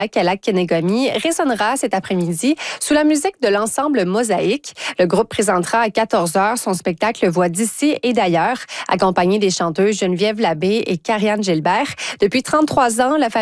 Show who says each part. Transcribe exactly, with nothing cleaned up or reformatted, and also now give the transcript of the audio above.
Speaker 1: à Lac-Kenégami résonnera cet après-midi sous la musique de l'ensemble Mosaïque. Le groupe présentera à quatorze heures son spectacle Voix d'ici et d'ailleurs, accompagné des chanteuses Geneviève Labbé et Karianne Gilbert. Depuis trente-trois ans, la famille